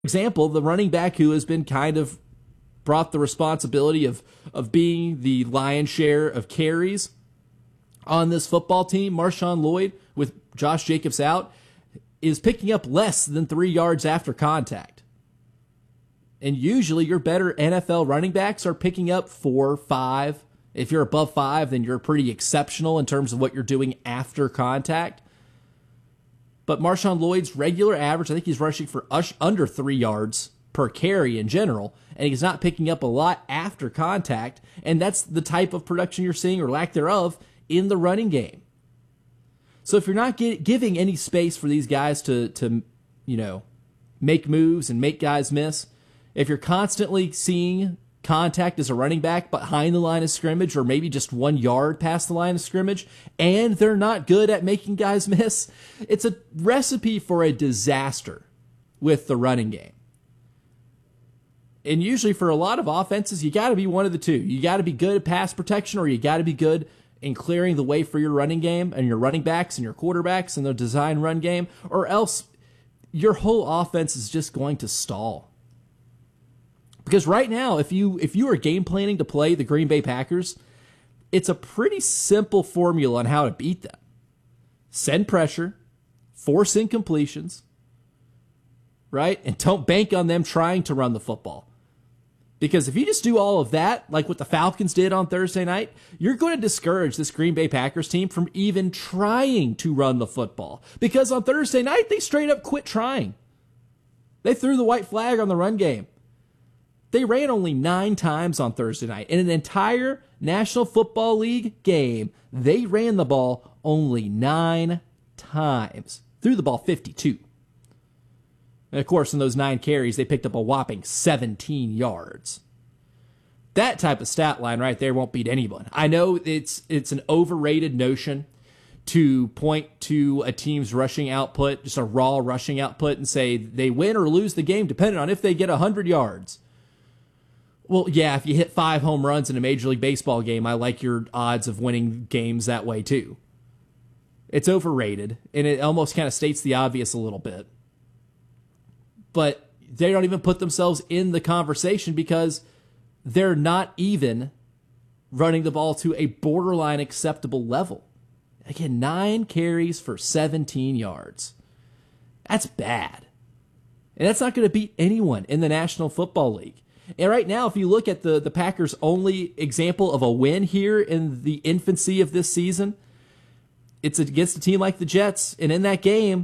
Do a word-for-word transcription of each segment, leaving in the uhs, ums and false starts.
example, the running back who has been kind of brought the responsibility of, of being the lion's share of carries on this football team, Marshawn Lloyd, with Josh Jacobs out, is picking up less than three yards after contact. And usually your better N F L running backs are picking up four, five. If you're above five, then you're pretty exceptional in terms of what you're doing after contact. But Marshawn Lloyd's regular average, I think he's rushing for under three yards per carry in general, and he's not picking up a lot after contact, and that's the type of production you're seeing, or lack thereof, in the running game. So if you're not get, giving any space for these guys to, to, you know, make moves and make guys miss, if you're constantly seeing contact as a running back behind the line of scrimmage or maybe just one yard past the line of scrimmage, and they're not good at making guys miss, it's a recipe for a disaster with the running game. And usually for a lot of offenses, you got to be one of the two. You got to be good at pass protection, or you got to be good in clearing the way for your running game and your running backs and your quarterbacks and the design run game, or else your whole offense is just going to stall. Because right now, if you if you are game planning to play the Green Bay Packers, it's a pretty simple formula on how to beat them. Send pressure, force incompletions, right? And don't bank on them trying to run the football. Because if you just do all of that, like what the Falcons did on Thursday night, you're going to discourage this Green Bay Packers team from even trying to run the football. Because on Thursday night, they straight up quit trying. They threw the white flag on the run game. They ran only nine times on Thursday night. In an entire National Football League game, they ran the ball only nine times. Threw the ball fifty-two. And of course, in those nine carries, they picked up a whopping seventeen yards. That type of stat line right there won't beat anyone. I know it's it's an overrated notion to point to a team's rushing output, just a raw rushing output, and say they win or lose the game depending on if they get one hundred yards. Well, yeah, if you hit five home runs in a Major League Baseball game, I like your odds of winning games that way too. It's overrated, and it almost kind of states the obvious a little bit. But they don't even put themselves in the conversation because they're not even running the ball to a borderline acceptable level. Again, nine carries for seventeen yards. That's bad. And that's not going to beat anyone in the National Football League. And right now, if you look at the, the Packers' only example of a win here in the infancy of this season, it's against a team like the Jets. And in that game,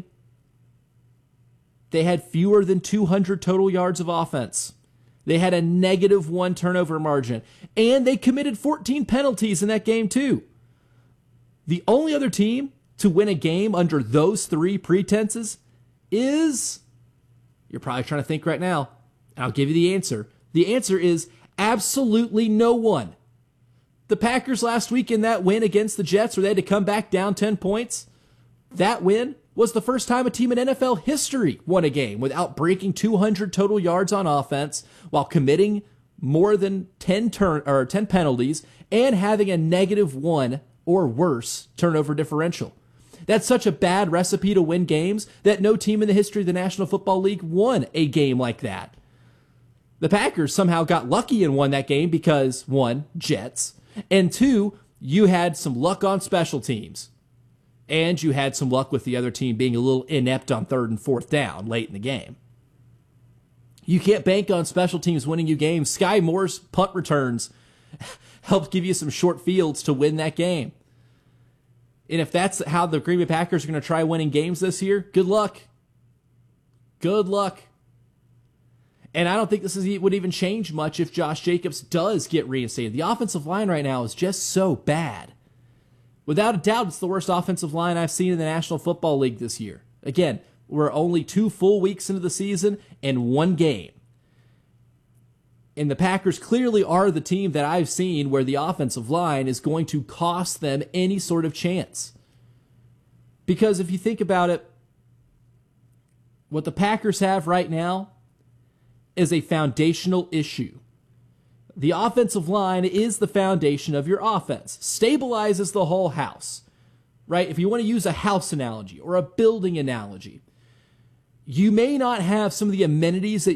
they had fewer than two hundred total yards of offense. They had a negative one turnover margin. And they committed fourteen penalties in that game too. The only other team to win a game under those three pretenses is, you're probably trying to think right now, and I'll give you the answer. The answer is absolutely no one. The Packers last week in that win against the Jets, where they had to come back down ten points, that win was the first time a team in N F L history won a game without breaking two hundred total yards on offense while committing more than ten turn or ten penalties and having a negative one or worse turnover differential. That's such a bad recipe to win games that no team in the history of the National Football League won a game like that. The Packers somehow got lucky and won that game because, one, Jets, and two, you had some luck on special teams. And you had some luck with the other team being a little inept on third and fourth down late in the game. You can't bank on special teams winning you games. Sky Moore's punt returns helped give you some short fields to win that game. And if that's how the Green Bay Packers are going to try winning games this year, good luck. Good luck. And I don't think this is, would even change much if Josh Jacobs does get reinstated. The offensive line right now is just so bad. Without a doubt, it's the worst offensive line I've seen in the National Football League this year. Again, we're only two full weeks into the season and one game. And the Packers clearly are the team that I've seen where the offensive line is going to cost them any sort of chance. Because if you think about it, what the Packers have right now is a foundational issue. The offensive line is the foundation of your offense. Stabilizes the whole house, right? If you want to use a house analogy or a building analogy, you may not have some of the amenities that